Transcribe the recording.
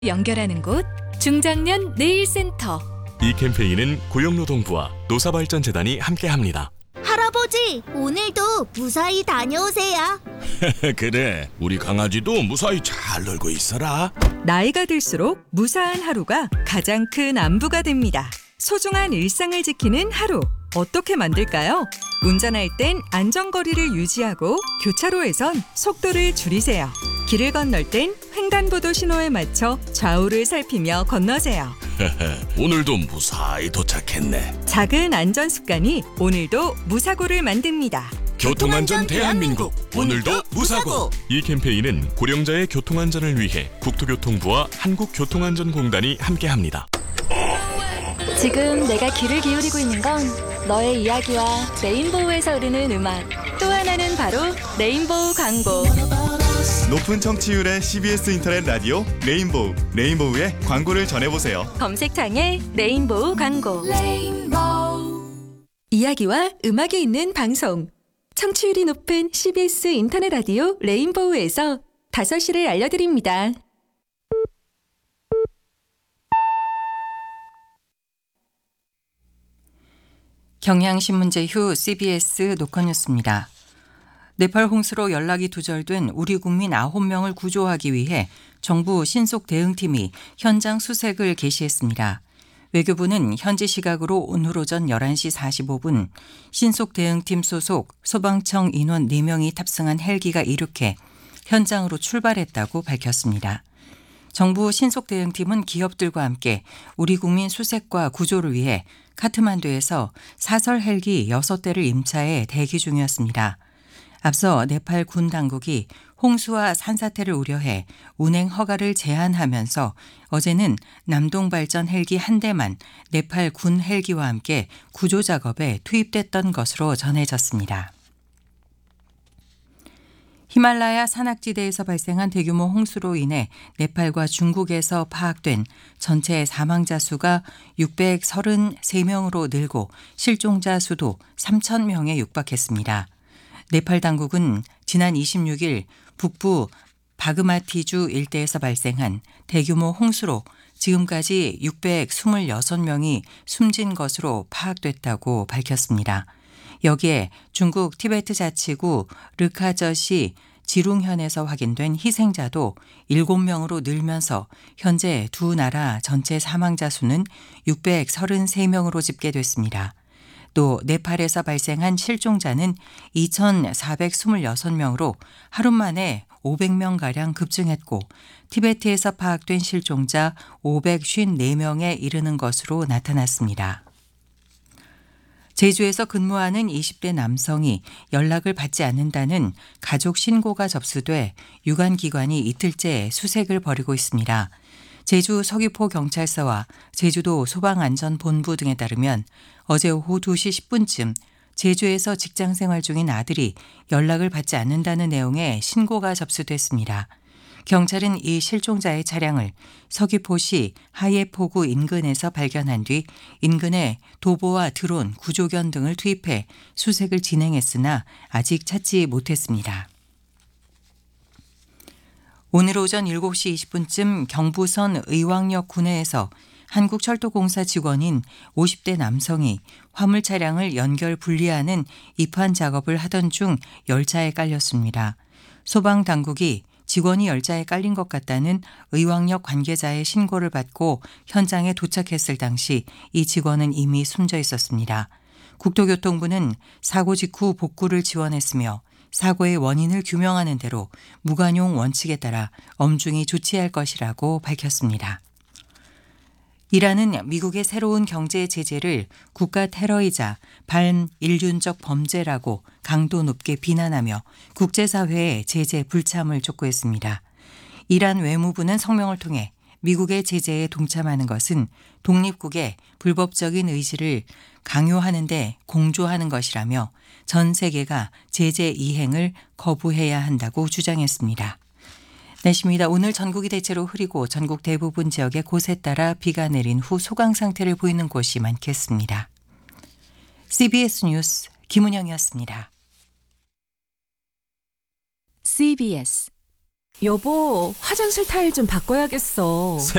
연결하는 곳 중장년 내일센터. 이 캠페인은 고용노동부와 노사발전재단이 함께합니다. 할아버지, 오늘도 무사히 다녀오세요. 그래, 우리 강아지도 무사히 잘 놀고 있어라. 나이가 들수록 무사한 하루가 가장 큰 안부가 됩니다. 소중한 일상을 지키는 하루, 어떻게 만들까요? 운전할 땐 안전거리를 유지하고 교차로에선 속도를 줄이세요. 길을 건널 땐 횡단보도 신호에 맞춰 좌우를 살피며 건너세요. 오늘도 무사히 도착했네. 작은 안전 습관이 오늘도 무사고를 만듭니다. 교통안전 대한민국, 오늘도 무사고. 이 캠페인은 고령자의 교통안전을 위해 국토교통부와 한국교통안전공단이 함께합니다. 지금 내가 귀를 기울이고 있는 건 너의 이야기와 레인보우에서 흐르는 음악, 또 하나는 바로 레인보우 광고. 높은 청취율의 CBS 인터넷 라디오 레인보우, 레인보우의 광고를 전해보세요. 검색창에 레인보우 광고. 이야기와 음악이 있는 방송. 청취율이 높은 CBS 인터넷 라디오 레인보우에서 5시를 알려드립니다. 경향신문제 후 CBS 노컷뉴스입니다. 네팔 홍수로 연락이 두절된 우리 국민 9명을 구조하기 위해 정부 신속 대응팀이 현장 수색을 개시했습니다. 외교부는 현지 시각으로 오늘 오전 11시 45분 신속 대응팀 소속 소방청 인원 4명이 탑승한 헬기가 이륙해 현장으로 출발했다고 밝혔습니다. 정부 신속 대응팀은 기업들과 함께 우리 국민 수색과 구조를 위해 카트만두에서 사설 헬기 6대를 임차해 대기 중이었습니다. 앞서 네팔 군 당국이 홍수와 산사태를 우려해 운행 허가를 제한하면서 어제는 남동발전 헬기 1대만 네팔 군 헬기와 함께 구조 작업에 투입됐던 것으로 전해졌습니다. 히말라야 산악지대에서 발생한 대규모 홍수로 인해 네팔과 중국에서 파악된 전체 사망자 수가 633명으로 늘고 실종자 수도 3,000명에 육박했습니다. 네팔 당국은 지난 26일 북부 바그마티주 일대에서 발생한 대규모 홍수로 지금까지 626명이 숨진 것으로 파악됐다고 밝혔습니다. 여기에 중국 티베트 자치구 르카저시 지룽현에서 확인된 희생자도 7명으로 늘면서 현재 두 나라 전체 사망자 수는 633명으로 집계됐습니다. 또 네팔에서 발생한 실종자는 2,426명으로 하루 만에 500명가량 급증했고 티베트에서 파악된 실종자 554명에 이르는 것으로 나타났습니다. 제주에서 근무하는 20대 남성이 연락을 받지 않는다는 가족 신고가 접수돼 유관기관이 이틀째 수색을 벌이고 있습니다. 제주 서귀포경찰서와 제주도 소방안전본부 등에 따르면 어제 오후 2시 10분쯤 제주에서 직장생활 중인 아들이 연락을 받지 않는다는 내용의 신고가 접수됐습니다. 경찰은 이 실종자의 차량을 서귀포시 하예포구 인근에서 발견한 뒤 인근에 도보와 드론, 구조견 등을 투입해 수색을 진행했으나 아직 찾지 못했습니다. 오늘 오전 7시 20분쯤 경부선 의왕역 구내에서 한국철도공사 직원인 50대 남성이 화물 차량을 연결 분리하는 이판 작업을 하던 중 열차에 깔렸습니다. 소방당국이 직원이 열차에 깔린 것 같다는 의왕역 관계자의 신고를 받고 현장에 도착했을 당시 이 직원은 이미 숨져 있었습니다. 국토교통부는 사고 직후 복구를 지원했으며 사고의 원인을 규명하는 대로 무관용 원칙에 따라 엄중히 조치할 것이라고 밝혔습니다. 이란은 미국의 새로운 경제 제재를 국가 테러이자 반인륜적 범죄라고 강도 높게 비난하며 국제사회에 제재 불참을 촉구했습니다. 이란 외무부는 성명을 통해 미국의 제재에 동참하는 것은 독립국의 불법적인 의지를 강요하는 데 공조하는 것이라며 전 세계가 제재 이행을 거부해야 한다고 주장했습니다. 날씨입니다. 오늘 전국이 대체로 흐리고 전국 대부분 지역에 곳에 따라 비가 내린 후 소강 상태를 보이는 곳이 많겠습니다. CBS 뉴스 김은영이었습니다. CBS 여보, 화장실 타일 좀 바꿔야겠어.